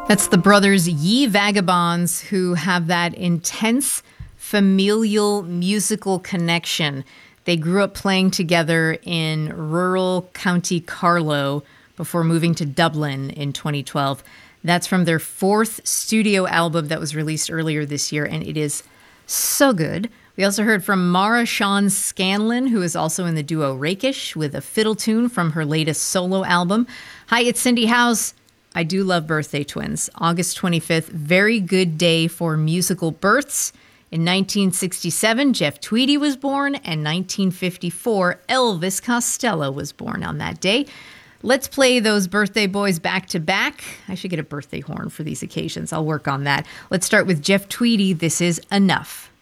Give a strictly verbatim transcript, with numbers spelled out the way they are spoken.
That's the brothers Ye Vagabonds, who have that intense familial musical connection. They grew up playing together in rural County Carlow before moving to Dublin in twenty twelve. That's from their fourth studio album that was released earlier this year, and it is so good. We also heard from Mara Sean Scanlon, who is also in the duo Rakish, with a fiddle tune from her latest solo album. Hi, it's Cindy House. I do love birthday twins. August twenty-fifth, very good day for musical births. In nineteen sixty-seven, Jeff Tweedy was born, and nineteen fifty-four, Elvis Costello was born on that day. Let's play those birthday boys back to back. I should get a birthday horn for these occasions. I'll work on that. Let's start with Jeff Tweedy. This is Enough.